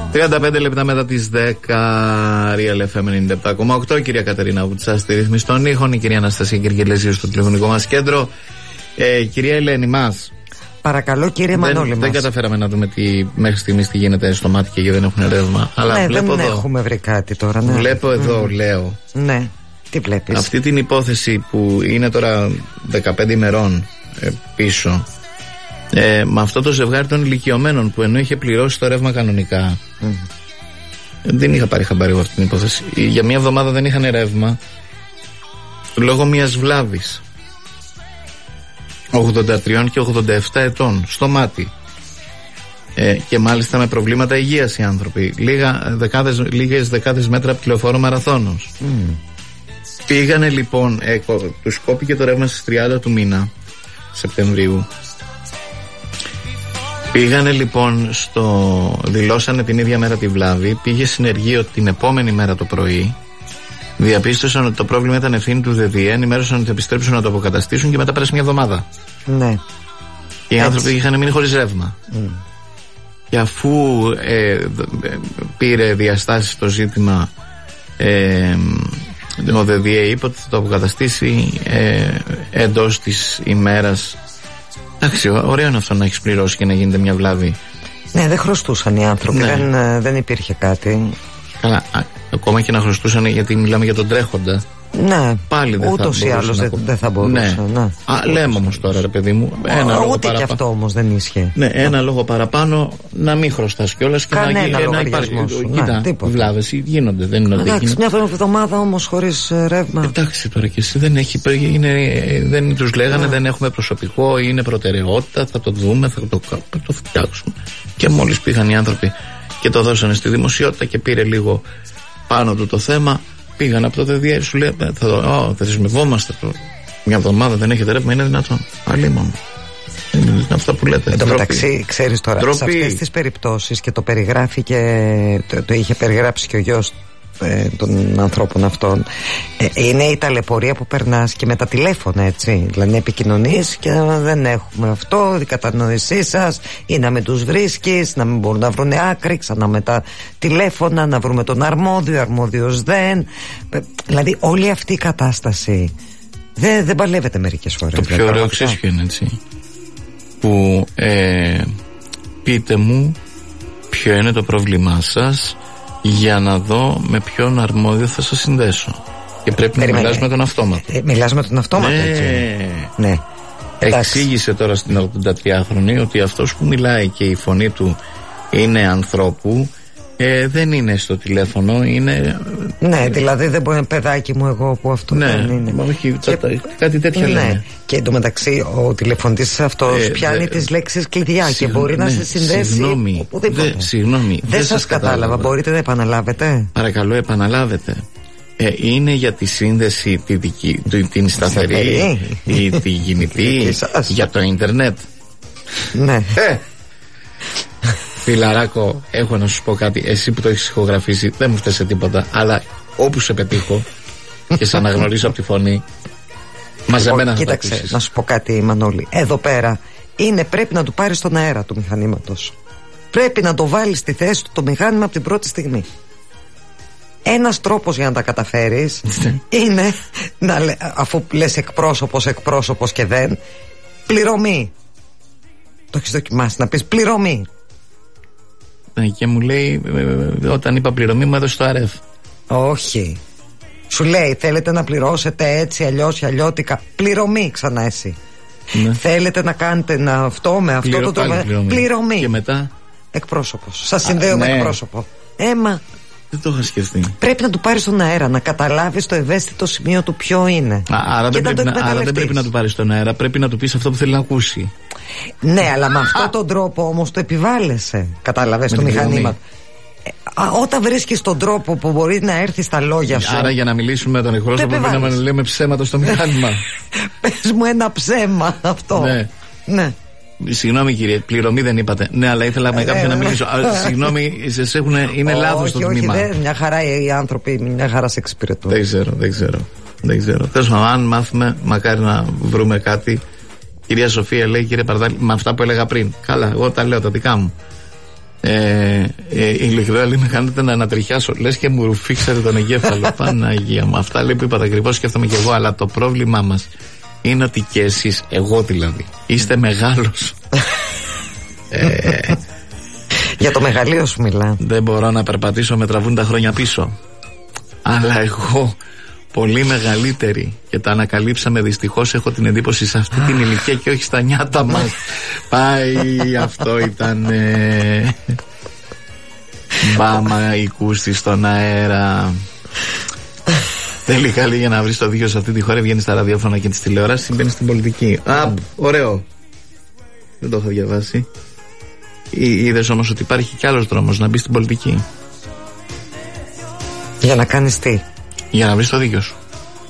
35 λεπτά μετά τις 10, Real FM 97,8. Κυρία Κατερίνα Βουτσά στη ρύθμιση των ήχων, η κυρία Αναστασία Κυρκελέζιου στο τηλεφωνικό μας κέντρο. Κυρία Ελένη μας. Παρακαλώ κύριε Μανώλη μας. Δεν καταφέραμε να δούμε μέχρι στιγμής τι γίνεται στο μάτι και δεν έχουν ρεύμα. Αλλά ναι, βλέπω δεν εδώ, έχουμε βρει κάτι τώρα. Ναι. Βλέπω εδώ, λέω. Ναι, τι βλέπεις? Αυτή την υπόθεση που είναι τώρα 15 ημερών πίσω. Με αυτό το ζευγάρι των ηλικιωμένων που ενώ είχε πληρώσει το ρεύμα κανονικά. Δεν είχα πάρει χαμπάρι εγώ αυτή την υπόθεση. Για μια εβδομάδα δεν είχαν ρεύμα λόγω μιας βλάβης 83 και 87 ετών στο μάτι, και μάλιστα με προβλήματα υγείας οι άνθρωποι, λίγες δεκάδες μέτρα από τη Λεωφόρο Μαραθώνος. Πήγανε λοιπόν, τους κόπηκε το ρεύμα στις 30 του μήνα Σεπτεμβρίου. Πήγανε λοιπόν δηλώσανε την ίδια μέρα τη βλάβη, πήγε συνεργείο την επόμενη μέρα το πρωί, διαπίστωσαν ότι το πρόβλημα ήταν ευθύνη του ΔΔΕ, ενημέρωσαν ότι θα επιστρέψουν να το αποκαταστήσουν και μετά πέρασε μια εβδομάδα. Ναι. Οι άνθρωποι είχαν μείνει χωρίς ρεύμα. Και αφού πήρε διαστάσεις το ζήτημα, ο ΔΔΕ είπε ότι θα το αποκαταστήσει εντός της ημέρας. Εντάξει, ωραίο είναι αυτό να έχεις πληρώσει και να γίνεται μια βλάβη. Ναι, δεν χρωστούσαν οι άνθρωποι, ναι. Δεν υπήρχε κάτι. Καλά, ακόμα και να χρωστούσαν, γιατί μιλάμε για τον τρέχοντα. Ναι, πάλι δεν ούτως ή άλλως δεν θα μπορούσε. Ναι. Λέμε όμως τώρα, ρε παιδί μου, ούτε και αυτό όμως δεν ίσχυε. Ναι, ένα λόγο παραπάνω να μην χρωστάς κιόλας και να υπάρχει. Κοίτα, βλάβες γίνονται, δεν είναι ότι. Εντάξει, μια εβδομάδα όμως χωρίς ρεύμα. Εντάξει τώρα και εσύ, δεν τους λέγανε, δεν έχουμε προσωπικό, είναι προτεραιότητα, θα το δούμε, θα το φτιάξουμε. Και μόλις πήγαν οι άνθρωποι και το δώσανε στη δημοσιότητα και πήρε λίγο πάνω του το θέμα, πήγαν από το ΔΔΕ, σου λέει θα δεσμευόμαστε μια εβδομάδα, δεν έχετε ρεύμα, είναι δυνατόν? Αλλήμον. Είναι αυτά που λέτε. Εν τω μεταξύ, ξέρεις τώρα, σε αυτές τις περιπτώσεις, και το περιγράφει και το είχε περιγράψει και ο γιος των ανθρώπων αυτών, είναι η ταλαιπωρία που περνάς και με τα τηλέφωνα, έτσι. Δηλαδή επικοινωνείς και δεν έχουμε αυτό, η κατανοησή σας, ή να μην τους βρίσκεις, να μην μπορούν να βρουν άκρη, ξανά με τα τηλέφωνα, να βρούμε τον αρμόδιο, αρμόδιος δεν. Δηλαδή όλη αυτή η κατάσταση δεν παλεύεται μερικές φορές. Το πιο ωραίο ξέρεις ποιο είναι, έτσι, που πείτε μου ποιο είναι το πρόβλημά σας για να δω με ποιον αρμόδιο θα σας συνδέσω. Και πρέπει να μιλάς με τον αυτόματο. Μιλάς με τον αυτόματο, έτσι. Ναι. Εξήγησε τώρα στην 83χρονη ότι αυτός που μιλάει και η φωνή του είναι ανθρώπου, δεν είναι στο τηλέφωνο, είναι. Ναι, δηλαδή δεν μπορεί να, παιδάκι μου, εγώ που αυτό δεν είναι. Όχι, κάτι τέτοιο λένε. Και εντωμεταξύ ο τηλεφωνητής αυτός πιάνει τις λέξεις κλειδιά και μπορεί να σε συνδέσει οπουδήποτε. Συγγνώμη, δεν σας κατάλαβα. Μπορείτε να επαναλάβετε? Παρακαλώ, επαναλάβετε. Είναι για τη σύνδεση την σταθερή ή τη κινητή, για το ίντερνετ? Ναι. Φιλαράκο, έχω να σου πω κάτι. Εσύ που το έχεις ηχογραφήσει, δεν μου φταίει σε τίποτα. Αλλά όπου σε πετύχω και σε αναγνωρίσω από τη φωνή, μαζεμένα θα κοίταξε, τα ακούσεις. Να σου πω κάτι, Μανώλη. Εδώ πέρα πρέπει να του πάρεις τον αέρα του μηχανήματος. Πρέπει να το βάλεις στη θέση του το μηχάνημα από την πρώτη στιγμή. Ένας τρόπος για να τα καταφέρεις είναι αφού λες εκπρόσωπος και δεν, πληρωμή. Το έχεις δοκιμάσει να πεις πληρωμή? Και μου λέει, όταν είπα πληρωμή, μου έδωσε το ΑΡΕΦ. Όχι. Σου λέει, θέλετε να πληρώσετε έτσι, αλλιώς, αλλιώτικα. Πληρωμή, ξανά εσύ. Ναι. Θέλετε να κάνετε αυτό με αυτό το τρόπο. Πληρωμή. Και μετά εκπρόσωπος. Σας συνδέω με εκπρόσωπο. Έμα. Δεν το είχα σκεφτεί. Πρέπει να του πάρεις τον αέρα, να καταλάβεις το ευαίσθητο σημείο του ποιο είναι. Άρα δεν πρέπει να του πάρεις τον αέρα, πρέπει να του πεις αυτό που θέλει να ακούσει. Ναι, αλλά με αυτόν τον τρόπο όμως το επιβάλλεσαι. Κατάλαβες το μηχανήμα. Όταν βρίσκεις τον τρόπο που μπορεί να έρθει στα λόγια σου. Άρα για να μιλήσουμε με τον εκπρόσωπο πρέπει να λέμε ψέματα στο μηχάνημα. Πες μου ένα ψέμα αυτό. Ναι. Συγγνώμη κύριε, πληρωμή δεν είπατε. Ναι, αλλά ήθελα με κάποιον να μιλήσω. Συγγνώμη, είναι λάθος το τμήμα. Όχι, μια χαρά οι άνθρωποι, μια χαρά σε εξυπηρετούν. Δεν ξέρω. Τέλος πάντων, αν μάθουμε, μακάρι να βρούμε κάτι. Κυρία Σοφία λέει, κύριε Παρδάλη, με αυτά που έλεγα πριν. Καλά, εγώ τα λέω τα δικά μου. Ειλικρινά λέει, με κάνετε να ανατριχιάσω. Λες και μου ρουφήξατε τον εγκέφαλο. Παναγία μου. Αυτά λέει που είπατε ακριβώς, σκέφτομαι και εγώ. Αλλά το πρόβλημά μας είναι ότι και εσείς, εγώ δηλαδή, είστε μεγάλος. Για το μεγαλείο σου μιλά. Δεν μπορώ να περπατήσω, με τραβούν τα χρόνια πίσω. Αλλά εγώ, πολύ μεγαλύτερη, και τα ανακαλύψαμε δυστυχώς, έχω την εντύπωση, σε αυτή την ηλικία και όχι στα νιάτα μας. Πάει, αυτό ήταν μπάμα η κούστη στον αέρα. Τελικά λέει, για να βρεις το δίκιο σε αυτή τη χώρα βγαίνει στα ραδιόφωνα και τις τηλεοράσεις, μπαίνει στην πολιτική. Ωραίο. Δεν το έχω διαβάσει. Είδες όμως ότι υπάρχει κι άλλος δρόμος να μπει στην πολιτική? Για να κάνεις τι? Για να βρεις το δίκιο σου.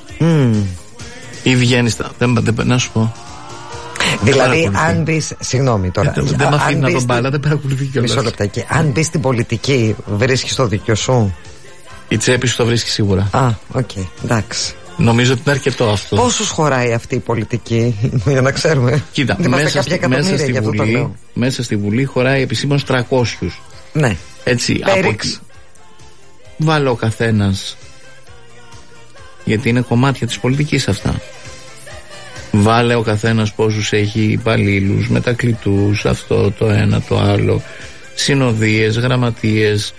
Ή βγαίνεις να σου πω. Δηλαδή αν μπεις, συγγνώμη τώρα, δεν με αφήνει να τον μπάλα, δεν παρακολουθεί κιόλας. Μισό λεπτάκι. Αν μπεις στην πολιτική, βρίσκεις το δίκιο σου? Η τσέπη σου το βρίσκει σίγουρα. Οκ, εντάξει. Νομίζω ότι είναι αρκετό αυτό. Πόσους χωράει αυτή η πολιτική, για να ξέρουμε? Κοίτα, μέσα στη Βουλή χωράει επισήμως 300. Ναι. Έτσι, από εκεί βάλε ο καθένας, γιατί είναι κομμάτια της πολιτικής αυτά. Βάλε ο καθένας πόσους έχει υπαλλήλους, μετακλητούς, αυτό, το ένα, το άλλο, συνοδείες, γραμματείες,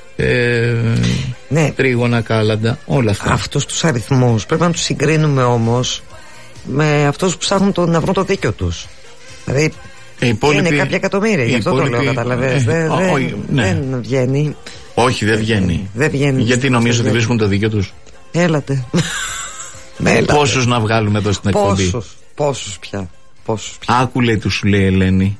ναι, τρίγωνα, κάλαντα, όλα αυτά. Αυτούς τους αριθμούς πρέπει να τους συγκρίνουμε όμως με αυτούς που ψάχνουν να βρουν το δίκιο τους. Δηλαδή είναι κάποια εκατομμύρια, γι' αυτό το λέω, καταλαβαίνεις. Δεν βγαίνει. Όχι, δεν βγαίνει. Γιατί νομίζω ότι βρίσκουν το δίκιο τους? Έλατε. Πόσους να βγάλουμε εδώ στην εκπομπή? Πόσους πια. Άκου, λέει, του σου λέει Ελένη,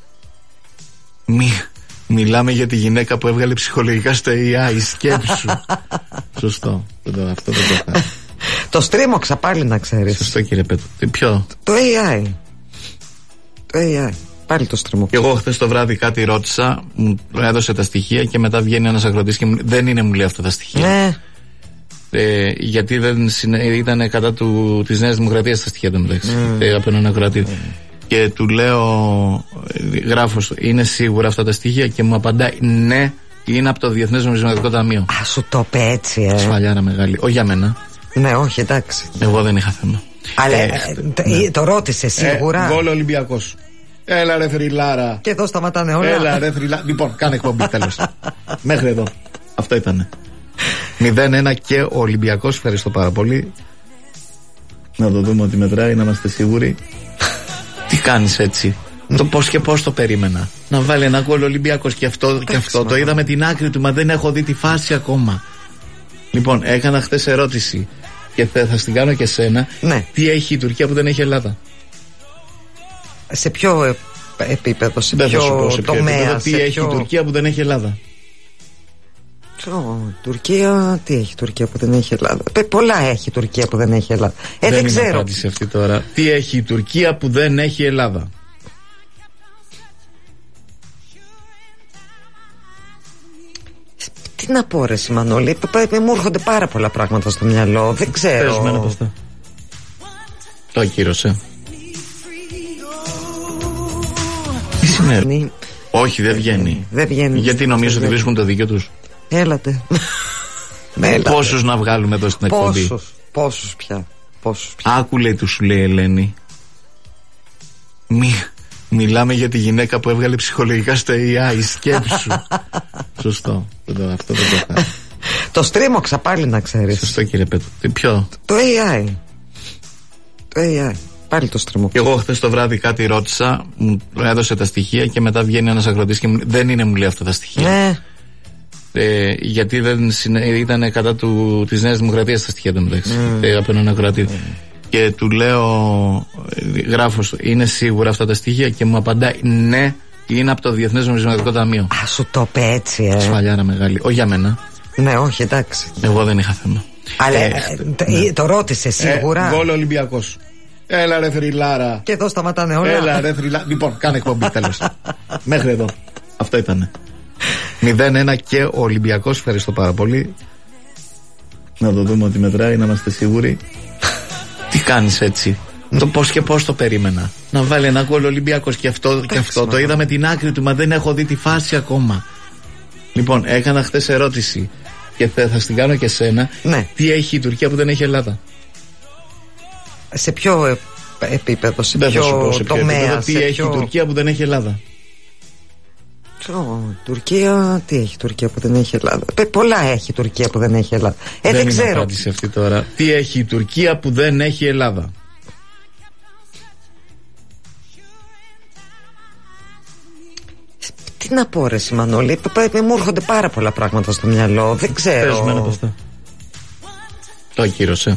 μιλάμε για τη γυναίκα που έβγαλε ψυχολογικά στο AI. Σκέψου. Σωστό. Αυτό δεν το κάνω. Το στρίμωξα πάλι, να ξέρεις. Σωστό, κύριε Πέτρο. Ποιο? Το AI. Το AI. Πάλι το στριμώξα. Και εγώ χθες το βράδυ κάτι ρώτησα, μου έδωσε τα στοιχεία και μετά βγαίνει ένας αγροτής και δεν είναι, μου λέει, αυτά τα στοιχεία. Ναι. Γιατί δεν ήταν κατά της Νέας Δημοκρατίας τα στοιχεία του μεταξύ. Από έναν ακροατή. Και του λέω, γράφω, είναι σίγουρα αυτά τα στοιχεία? Και μου απαντάει, ναι, είναι από το Διεθνές Νομισματικό Ταμείο. Σου το είπε έτσι, Σφαλιάρα μεγάλη. Όχι για μένα. Ναι, όχι, εντάξει. Εγώ δεν είχα θέμα. Αλλά το ρώτησε σίγουρα. Γκολ Ολυμπιακός. Έλα ρε θρυλάρα. Και εδώ σταματάνε όλα. Έλα ρε θρυλάρα. Λοιπόν, κάνε εκπομπή, τέλος. Μέχρι εδώ. Αυτό ήτανε. 0-1 και ο Ολυμπιακός. Ευχαριστώ πάρα πολύ. Να το δούμε ότι μετράει, να είμαστε σίγουροι. Τι κάνεις έτσι? Το πώς και πώς το περίμενα. Να βάλει ένα γκολ Ολυμπιακός και αυτό το είδαμε την άκρη του, μα δεν έχω δει τη φάση ακόμα. Λοιπόν, έκανα χθες ερώτηση και θα στην κάνω και σένα. Ναι. Τι έχει η Τουρκία που δεν έχει η Ελλάδα? Σε ποιο επίπεδο, σε ποιο τομέα? Τι έχει η Τουρκία που δεν έχει η Ελλάδα? Τουρκία, τι έχει η Τουρκία που δεν έχει η Ελλάδα? Πολλά έχει η Τουρκία που δεν έχει η Ελλάδα. Δεν ξέρω. Απάντηση αυτή τώρα. Τι έχει η Τουρκία που δεν έχει η Ελλάδα? Τι να πω, ρε Μανώλη, μου έρχονται πάρα πολλά πράγματα στο μυαλό. Δεν ξέρω. Το ακύρωσε. Τι σημαίνει? Όχι, δεν βγαίνει. Γιατί νομίζω ότι βρίσκουν το δίκιο τους. Έλατε. Πόσους να βγάλουμε εδώ στην εκπομπή? Πόσους πια. Άκου, λέει, του σου λέει Ελένη, μιλάμε για τη γυναίκα που έβγαλε ψυχολογικά στο AI. Σκέψου. Σωστό. Αυτό δεν το κάνω. Το στρίμωξα πάλι, να ξέρεις. Σωστό, κύριε Πέτρο. Ποιο? Το AI. Το AI. Πάλι το στριμώξα. Και εγώ χθες το βράδυ κάτι ρώτησα, μου έδωσε τα στοιχεία και μετά βγαίνει ένας αγροτής και δεν είναι, μου λέει, αυτά τα στοιχεία. Ναι. Γιατί δεν ήταν κατά της Νέας Δημοκρατίας τα στοιχεία του μεταξύ. Από έναν ακροατή. Και του λέω, γράφω, είναι σίγουρα αυτά τα στοιχεία? Και μου απαντάει, ναι, είναι από το Διεθνές Νομισματικό Ταμείο. Σου το είπε έτσι, Σφαλιάρα μεγάλη. Όχι για μένα. Ναι, όχι, εντάξει. Εγώ δεν είχα θέμα. Αλλά το ρώτησε σίγουρα. Γκολ Ολυμπιακός. Έλα ρε θρυλάρα. Και εδώ σταματάνε όλα. Έλα ρε θρυλάρα. Λοιπόν, κάνε εκπομπή, τέλος. Μέχρι εδώ. Αυτό ήτανε. 0-1 και ο Ολυμπιακός. Ευχαριστώ πάρα πολύ. Να το δούμε ότι μετράει, να είμαστε σίγουροι. Τι κάνεις έτσι? Το πώς και πώς το περίμενα. Να βάλει ένα γκολ ο Ολυμπιακός και αυτό το είδα με την άκρη του, μα δεν έχω δει τη φάση ακόμα. Λοιπόν, έκανα χθες ερώτηση και θα στην κάνω και σένα. Ναι. Τι έχει η Τουρκία που δεν έχει η Ελλάδα? Σε ποιο επίπεδο, σε ποιο τομέα? Τι έχει η Τουρκία που δεν έχει η Ελλάδα? Τουρκία, τι έχει η Τουρκία που δεν έχει η Ελλάδα? Πολλά έχει η Τουρκία που δεν έχει η Ελλάδα. Δεν ξέρω. Είναι απάντηση αυτή τώρα. Τι έχει η Τουρκία που δεν έχει η Ελλάδα? Τι να πω ρε Μανώλη, μου έρχονται πάρα πολλά πράγματα στο μυαλό. Δεν ξέρω. Πες με ένα από αυτά. Το ακύρωσε.